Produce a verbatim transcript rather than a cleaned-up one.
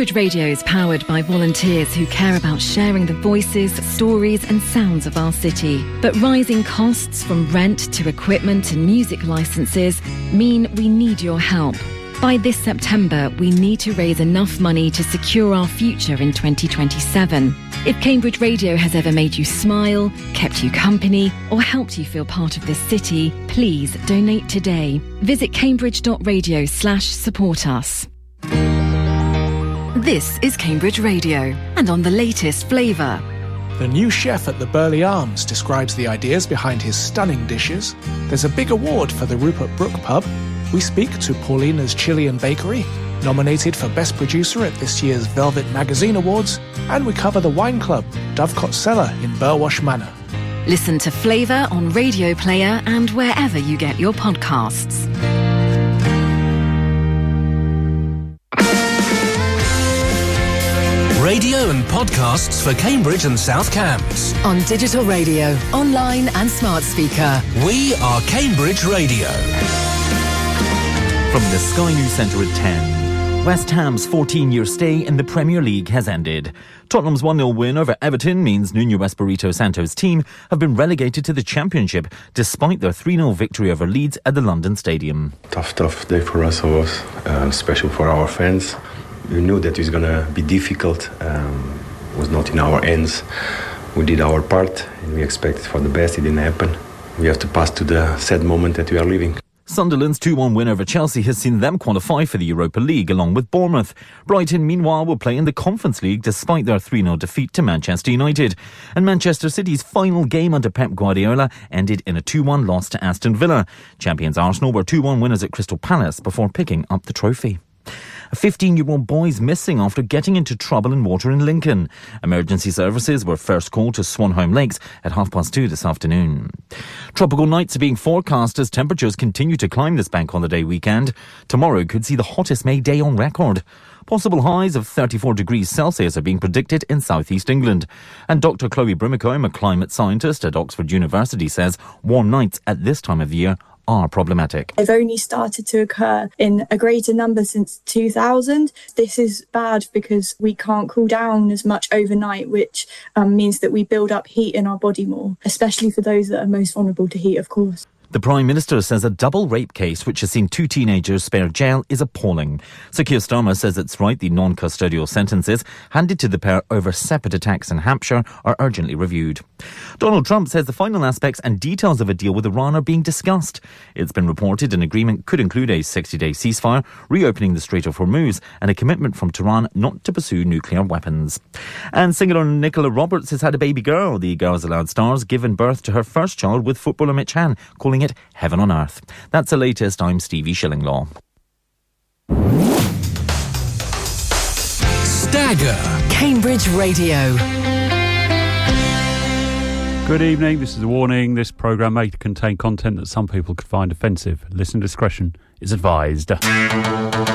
Cambridge Radio is powered by volunteers who care about sharing the voices, stories and sounds of our city. But rising costs from rent to equipment and music licences mean we need your help. By this September, we need to raise enough money to secure our future in twenty twenty-seven. If Cambridge Radio has ever made you smile, kept you company, or helped you feel part of this city, please donate today. Visit cambridge.radio slash support us. This is Cambridge Radio, and on the latest flavour. The new chef at the Burley Arms describes the ideas behind his stunning dishes. There's a big award for the Rupert Brook pub. We speak to Paulina's Chili and Bakery, nominated for Best Producer at this year's Velvet Magazine Awards, and we cover the wine club, Dovecot Cellar in Burwash Manor. Listen to Flavour on Radio Player and wherever you get your podcasts. Radio and podcasts for Cambridge and South Cambs. On digital radio, online and smart speaker. We are Cambridge Radio. From the Sky News Centre at ten. West Ham's fourteen-year stay in the Premier League has ended. Tottenham's one nil win over Everton means Nuno Espirito Santo's team have been relegated to the Championship despite their three nil victory over Leeds at the London Stadium. Tough, tough day for us, was uh, special for our fans. We knew that it was going to be difficult. Um, it was not in our hands. We did our part and we expected for the best. It didn't happen. We have to pass to the sad moment that we are living. Sunderland's two one win over Chelsea has seen them qualify for the Europa League along with Bournemouth. Brighton, meanwhile, will play in the Conference League despite their three nil defeat to Manchester United. And Manchester City's final game under Pep Guardiola ended in a two one loss to Aston Villa. Champions Arsenal were two one winners at Crystal Palace before picking up the trophy. A fifteen-year-old boy is missing after getting into trouble in water in Lincoln. Emergency services were first called to Swanholme Lakes at half past two this afternoon. Tropical nights are being forecast as temperatures continue to climb this bank holiday weekend. Tomorrow could see the hottest May day on record. Possible highs of thirty-four degrees Celsius are being predicted in southeast England. And Doctor Chloe Brimacombe, a climate scientist at Oxford University, says warm nights at this time of year are problematic. They've only started to occur in a greater number since two thousand. This is bad because we can't cool down as much overnight, which um, means that we build up heat in our body more, especially for those that are most vulnerable to heat, of course. The Prime Minister says a double rape case which has seen two teenagers spared jail is appalling. Sir Keir Starmer says it's right the non-custodial sentences handed to the pair over separate attacks in Hampshire are urgently reviewed. Donald Trump says the final aspects and details of a deal with Iran are being discussed. It's been reported an agreement could include a sixty-day ceasefire, reopening the Strait of Hormuz and a commitment from Tehran not to pursue nuclear weapons. And singer Nicola Roberts has had a baby girl. The Girls Aloud star's given birth to her first child with footballer Mitch Hann, calling it heaven on earth. That's the latest. I'm Stevie Shillinglaw. Stagger. Cambridge Radio. Good evening. This is a warning. This programme may contain content that some people could find offensive. Listener discretion is advised.